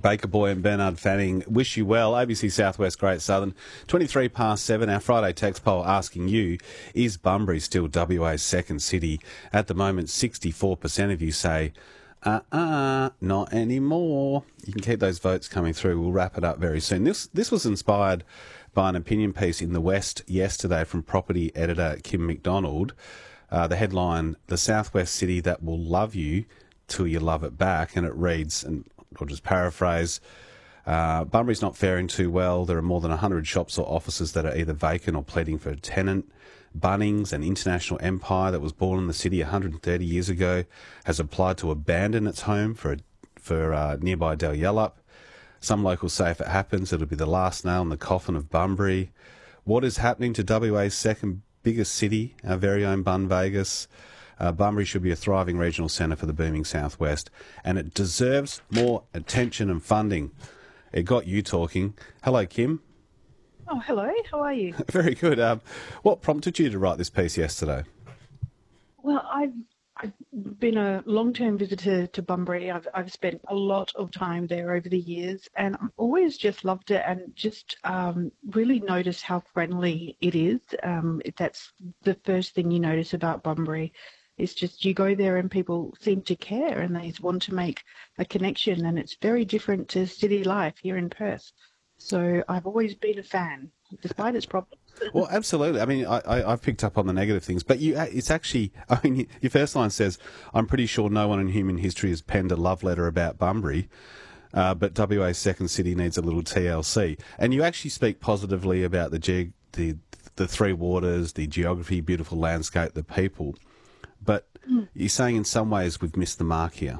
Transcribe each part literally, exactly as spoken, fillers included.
Baker Boy and Bernard Fanning wish you well. A B C Southwest Great Southern, twenty-three past seven. Our Friday text poll asking you, is Bunbury still W A's second city? At the moment, sixty-four percent of you say, uh-uh, not anymore. You can keep those votes coming through. We'll wrap it up very soon. This, this was inspired by an opinion piece in The West yesterday from property editor Kim McDonald. Uh, the headline, "The Southwest City That Will Love You Till You Love It Back," and it reads, and I'll just paraphrase, uh, Bunbury's not faring too well. There are more than one hundred shops or offices that are either vacant or pleading for a tenant. Bunnings, an international empire that was born in the city one hundred thirty years ago, has applied to abandon its home for, for uh, nearby Dalyellup. Some locals say if it happens, it'll be the last nail in the coffin of Bunbury. What is happening to W A's second biggest city, our very own Bun Vegas? Uh, Bunbury should be a thriving regional centre for the booming southwest, and it deserves more attention and funding. It got you talking. Hello, Kim. Oh, hello. How are you? Very good. Um, what prompted you to write this piece yesterday? Well, I've, I've been a long-term visitor to Bunbury. I've, I've spent a lot of time there over the years, and I've always just loved it and just um, really noticed how friendly it is. Um, that's the first thing you notice about Bunbury. It's just you go there and people seem to care and they want to make a connection, and it's very different to city life here in Perth. So I've always been a fan, despite its problems. Well, absolutely. I mean, I, I, I've picked up on the negative things, but you, it's actually, I mean, your first line says, "I'm pretty sure no one in human history has penned a love letter about Bunbury, uh, but W A's second city needs a little T L C." And you actually speak positively about the, ge- the, the three waters, the geography, beautiful landscape, the people. But mm. you're saying in some ways we've missed the mark here.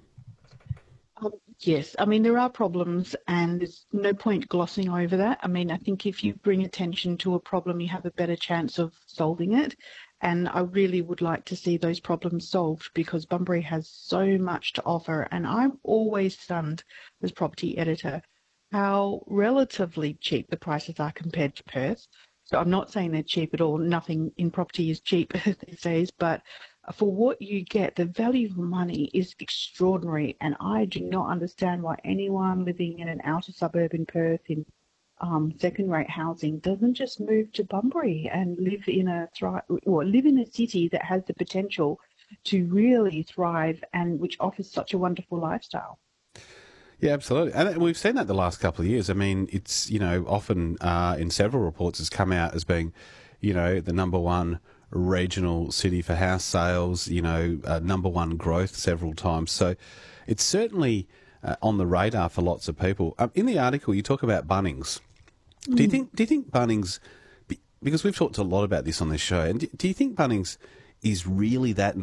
Um, yes, I mean, there are problems and there's no point glossing over that. I mean, I think if you bring attention to a problem, you have a better chance of solving it. And I really would like to see those problems solved because Bunbury has so much to offer. And I'm always stunned as property editor how relatively cheap the prices are compared to Perth. So I'm not saying they're cheap at all. Nothing in property is cheap these days, but for what you get, the value for money is extraordinary. And I do not understand why anyone living in an outer suburb in Perth in um, second-rate housing doesn't just move to Bunbury and live in a thrive, or live in a city that has the potential to really thrive and which offers such a wonderful lifestyle. Yeah, absolutely. And we've seen that the last couple of years. I mean, it's, you know, often uh, in several reports has come out as being, you know, the number one regional city for house sales, you know, uh, number one growth several times. So it's certainly uh, on the radar for lots of people. Um, in the article, you talk about Bunnings. Mm. Do you think, do you think Bunnings, because we've talked a lot about this on this show, and do, do you think Bunnings is really that